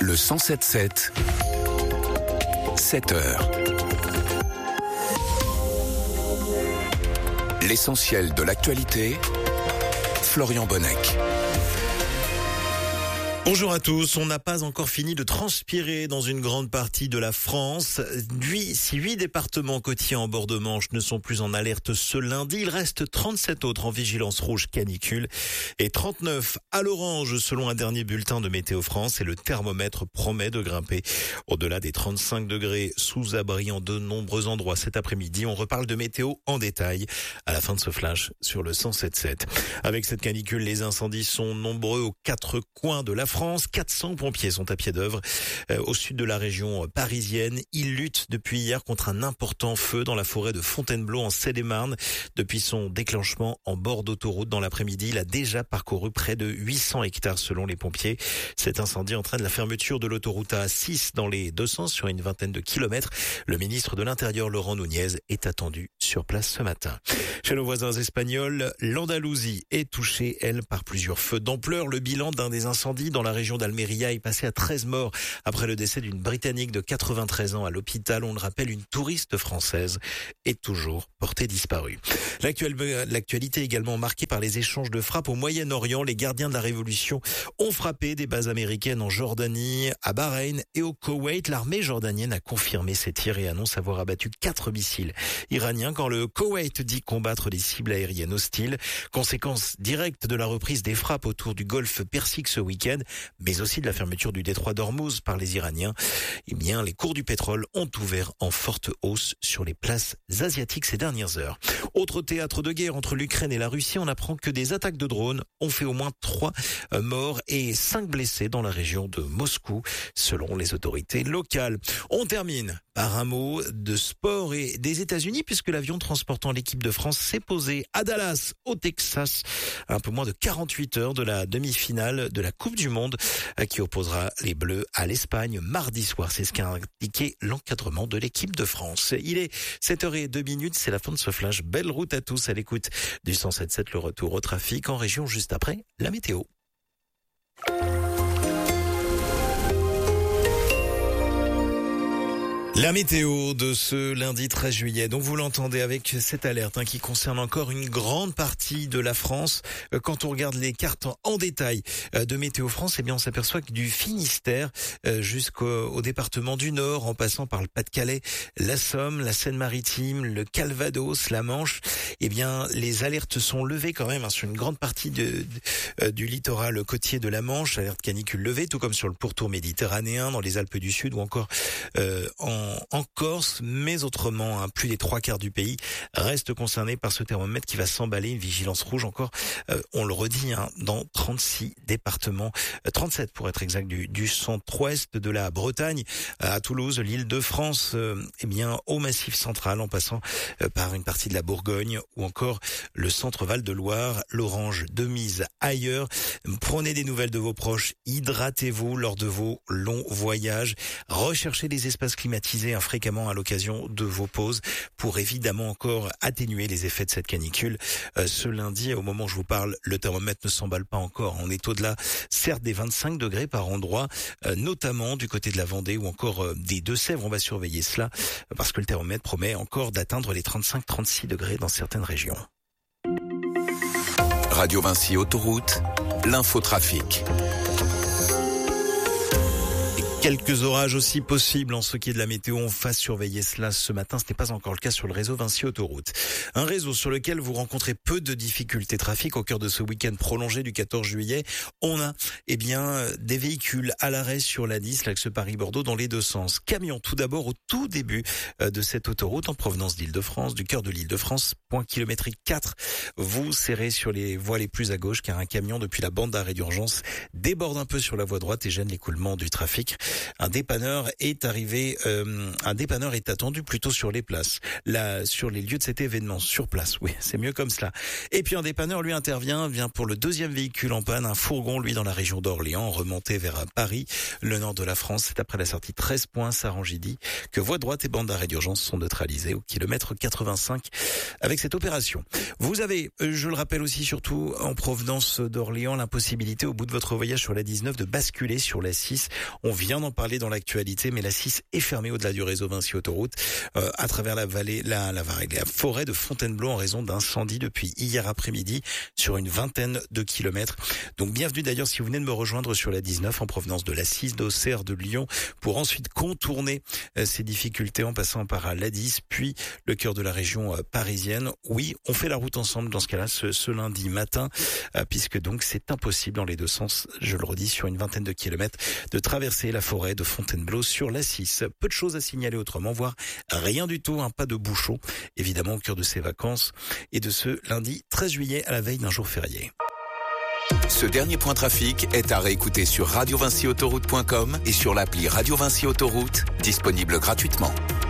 Le 107.7, 7 heures. L'essentiel de l'actualité, Florian Bonnec. Bonjour à tous, on n'a pas encore fini de transpirer dans une grande partie de la France. Si 8 départements côtiers en bord de Manche ne sont plus en alerte ce lundi, il reste 37 autres en vigilance rouge canicule et 39 à l'orange selon un dernier bulletin de Météo France, et le thermomètre promet de grimper au-delà des 35 degrés sous abri en de nombreux endroits cet après-midi. On reparle de météo en détail à la fin de ce flash sur le 107.7. Avec cette canicule, les incendies sont nombreux aux 4 coins de la France. 400 pompiers sont à pied d'œuvre au sud de la région parisienne. Ils luttent depuis hier contre un important feu dans la forêt de Fontainebleau en Seine-et-Marne. Depuis son déclenchement en bord d'autoroute dans l'après-midi, il a déjà parcouru près de 800 hectares selon les pompiers. Cet incendie entraîne la fermeture de l'autoroute A6 dans les deux sens sur une vingtaine de kilomètres. Le ministre de l'Intérieur Laurent Nunez est attendu sur place ce matin. Chez nos voisins espagnols, l'Andalousie est touchée, elle, par plusieurs feux d'ampleur. Le bilan d'un des incendies dans la région d'Almeria est passé à 13 morts après le décès d'une Britannique de 93 ans à l'hôpital. On le rappelle, une touriste française est toujours portée disparue. L'actualité est également marquée par les échanges de frappes au Moyen-Orient. Les gardiens de la Révolution ont frappé des bases américaines en Jordanie, à Bahreïn et au Koweït. L'armée jordanienne a confirmé ces tirs et annonce avoir abattu 4 missiles iraniens quand le Koweït dit combattre des cibles aériennes hostiles. Conséquence directe de la reprise des frappes autour du golfe Persique ce week-end, mais aussi de la fermeture du détroit d'Ormuz par les Iraniens. Eh bien, les cours du pétrole ont ouvert en forte hausse sur les places asiatiques ces dernières heures. Autre théâtre de guerre entre l'Ukraine et la Russie, on apprend que des attaques de drones ont fait au moins 3 morts et 5 blessés dans la région de Moscou, selon les autorités locales. On termine par un mot de sport et des États-Unis, puisque l'avion transportant l'équipe de France s'est posé à Dallas, au Texas, à un peu moins de 48 heures de la demi-finale de la Coupe du Monde, qui opposera les Bleus à l'Espagne mardi soir. C'est ce qu'a indiqué l'encadrement de l'équipe de France. Il est 7h02, c'est la fin de ce flash. Belle route à tous à l'écoute du 107.7, le retour au trafic en région juste après la météo. La météo de ce lundi 13 juillet, donc vous l'entendez avec cette alerte qui concerne encore une grande partie de la France. Quand on regarde les cartes en détail de Météo France, eh bien on s'aperçoit que du Finistère jusqu'au département du Nord, en passant par le Pas-de-Calais, la Somme, la Seine-Maritime, le Calvados, la Manche, eh bien les alertes sont levées quand même sur une grande partie du littoral côtier de la Manche. Alerte canicule levée, tout comme sur le pourtour méditerranéen, dans les Alpes du Sud ou encore en Corse, mais autrement, plus des 3/4 du pays reste concerné par ce thermomètre qui va s'emballer. Une vigilance rouge encore, on le redit, dans 36 départements, 37 pour être exact, du centre-ouest de la Bretagne à Toulouse, l'Île-de-France, eh bien au Massif central, en passant par une partie de la Bourgogne ou encore le centre Val-de-Loire. L'orange de mise ailleurs. Prenez des nouvelles de vos proches, hydratez-vous lors de vos longs voyages, recherchez des espaces climatisés fréquemment à l'occasion de vos pauses pour évidemment encore atténuer les effets de cette canicule. Ce lundi, au moment où je vous parle, le thermomètre ne s'emballe pas encore. On est au-delà, certes, des 25 degrés par endroit, notamment du côté de la Vendée ou encore des Deux-Sèvres. On va surveiller cela parce que le thermomètre promet encore d'atteindre les 35-36 degrés dans certaines régions. Radio Vinci Autoroute, l'infotrafic. Quelques orages aussi possibles en ce qui est de la météo. On va surveiller cela ce matin. Ce n'est pas encore le cas sur le réseau Vinci Autoroute. Un réseau sur lequel vous rencontrez peu de difficultés trafic au cœur de ce week-end prolongé du 14 juillet. On a, des véhicules à l'arrêt sur la 10, l'axe Paris-Bordeaux dans les deux sens. Camions tout d'abord au tout début de cette autoroute en provenance d'Île-de-France, du cœur de l'Île-de-France, point kilométrique 4. Vous serrez sur les voies les plus à gauche car un camion depuis la bande d'arrêt d'urgence déborde un peu sur la voie droite et gêne l'écoulement du trafic. Un dépanneur est attendu plutôt sur les places, là, sur les lieux de cet événement, sur place. Oui, c'est mieux comme cela. Et puis un dépanneur, lui, vient pour le deuxième véhicule en panne, un fourgon, lui, dans la région d'Orléans, remonté vers Paris, le nord de la France. C'est après la sortie 13 points Sarangidi que voie droite et bande d'arrêt d'urgence sont neutralisées au kilomètre 85 avec cette opération. Vous avez, je le rappelle aussi, surtout en provenance d'Orléans, l'impossibilité au bout de votre voyage sur la 19 de basculer sur la 6. On vient vient d'en parler dans l'actualité, mais la 6 est fermée au-delà du réseau Vinci Autoroute, à travers la forêt de Fontainebleau en raison d'incendie depuis hier après-midi sur une vingtaine de kilomètres. Donc bienvenue d'ailleurs si vous venez de me rejoindre sur la 19 en provenance de la 6 d'Auxerre de Lyon pour ensuite contourner ces difficultés en passant par la 10 puis le cœur de la région parisienne. Oui, on fait la route ensemble dans ce cas-là ce lundi matin puisque donc c'est impossible dans les deux sens, je le redis, sur une vingtaine de kilomètres de traverser la forêt de Fontainebleau sur la 6. Peu de choses à signaler autrement, voire rien du tout, pas de bouchon, évidemment au cœur de ces vacances et de ce lundi 13 juillet à la veille d'un jour férié. Ce dernier point trafic est à réécouter sur radiovinciautoroute.com et sur l'appli Radio Vinci Autoroute, disponible gratuitement.